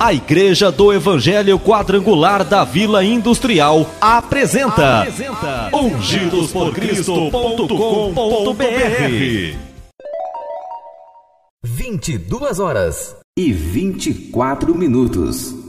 A Igreja do Evangelho Quadrangular da Vila Industrial apresenta ungidosporcristo.com.br. 22h24.